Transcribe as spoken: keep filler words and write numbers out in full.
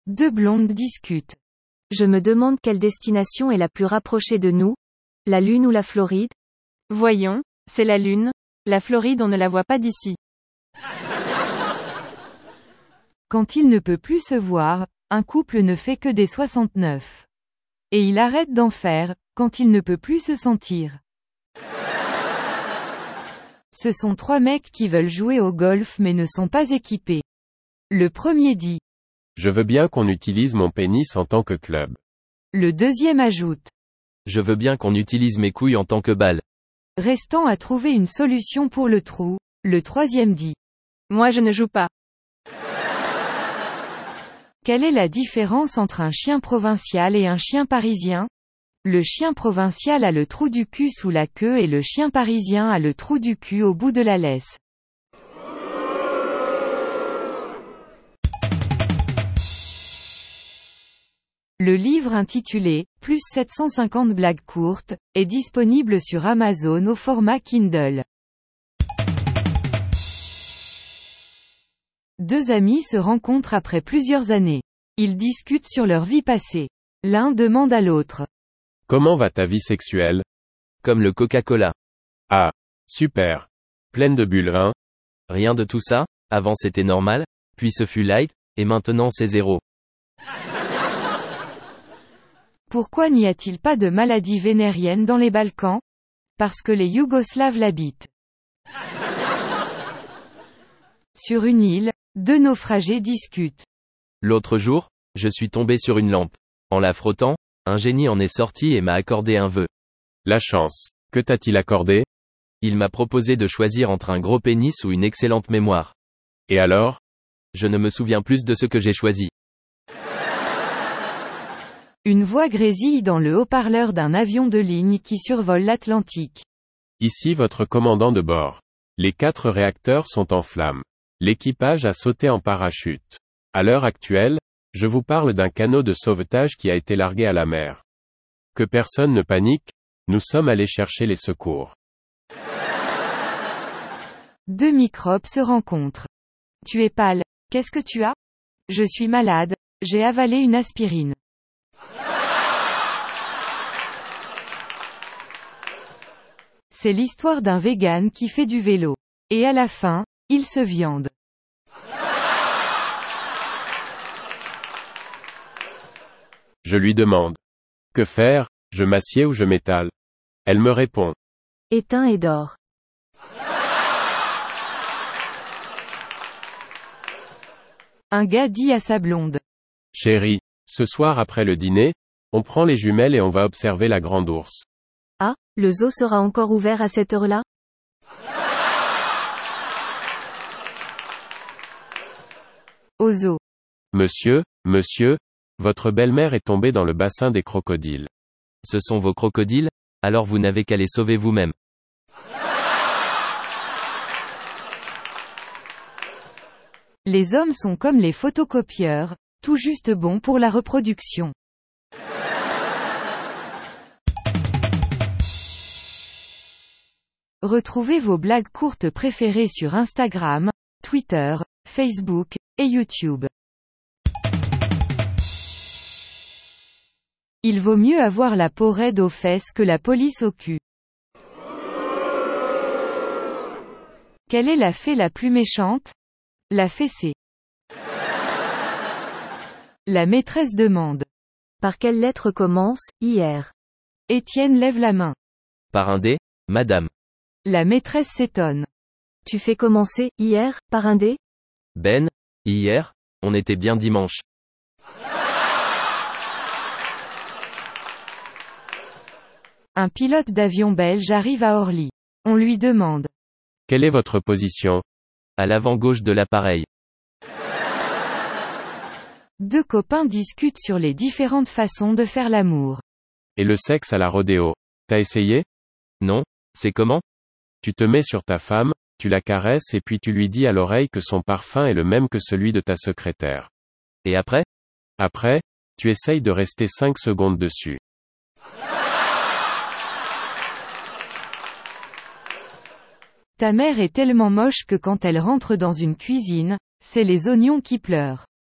Deux blondes discutent. Je me demande quelle destination est la plus rapprochée de nous? La Lune ou la Floride? Voyons, c'est la Lune. La Floride on ne la voit pas d'ici. Quand il ne peut plus se voir, un couple ne fait que des soixante-neuf. Et il arrête d'en faire, quand il ne peut plus se sentir. Ce sont trois mecs qui veulent jouer au golf mais ne sont pas équipés. Le premier dit. Je veux bien qu'on utilise mon pénis en tant que club. Le deuxième ajoute. Je veux bien qu'on utilise mes couilles en tant que balle. Restant à trouver une solution pour le trou, le troisième dit. Moi je ne joue pas. Quelle est la différence entre un chien provincial et un chien parisien? Le chien provincial a le trou du cul sous la queue et le chien parisien a le trou du cul au bout de la laisse. Le livre intitulé « Plus sept cent cinquante blagues courtes » est disponible sur Amazon au format Kindle. Deux amis se rencontrent après plusieurs années. Ils discutent sur leur vie passée. L'un demande à l'autre. Comment va ta vie sexuelle? Comme le Coca-Cola. Ah, super. Pleine de bulles, hein? Rien de tout ça, avant c'était normal, puis ce fut light, et maintenant c'est zéro. Pourquoi n'y a-t-il pas de maladie vénérienne dans les Balkans? Parce que les Yougoslaves l'habitent. Sur une île, deux naufragés discutent. L'autre jour, je suis tombé sur une lampe. En la frottant, un génie en est sorti et m'a accordé un vœu. La chance. Que t'a-t-il accordé? Il m'a proposé de choisir entre un gros pénis ou une excellente mémoire. Et alors? Je ne me souviens plus de ce que j'ai choisi. Une voix grésille dans le haut-parleur d'un avion de ligne qui survole l'Atlantique. Ici votre commandant de bord. Les quatre réacteurs sont en flammes. L'équipage a sauté en parachute. À l'heure actuelle, je vous parle d'un canot de sauvetage qui a été largué à la mer. Que personne ne panique, nous sommes allés chercher les secours. Deux microbes se rencontrent. Tu es pâle, qu'est-ce que tu as? Je suis malade, j'ai avalé une aspirine. C'est l'histoire d'un vegan qui fait du vélo. Et à la fin, il se viande. Je lui demande. Que faire, je m'assieds ou je m'étale? Elle me répond. Éteins et dors. Un gars dit à sa blonde. Chérie, ce soir après le dîner, on prend les jumelles et on va observer la grande ours. Ah, le zoo sera encore ouvert à cette heure-là? Au zoo. Monsieur, monsieur, votre belle-mère est tombée dans le bassin des crocodiles. Ce sont vos crocodiles? Alors vous n'avez qu'à les sauver vous-même. Les hommes sont comme les photocopieurs, tout juste bons pour la reproduction. Retrouvez vos blagues courtes préférées sur Instagram, Twitter, Facebook, et YouTube. Il vaut mieux avoir la peau raide aux fesses que la police au cul. Quelle est la fée la plus méchante? La fessée. La maîtresse demande. Par quelle lettre commence, hier? Étienne lève la main. Par un D, madame. La maîtresse s'étonne. Tu fais commencer, hier, par un D? Ben, hier, on était bien dimanche. Un pilote d'avion belge arrive à Orly. On lui demande. Quelle est votre position? À l'avant gauche de l'appareil. Deux copains discutent sur les différentes façons de faire l'amour. Et le sexe à la rodéo. T'as essayé? Non, c'est comment? Tu te mets sur ta femme, tu la caresses et puis tu lui dis à l'oreille que son parfum est le même que celui de ta secrétaire. Et après? Après, tu essayes de rester cinq secondes dessus. Ta mère est tellement moche que quand elle rentre dans une cuisine, c'est les oignons qui pleurent.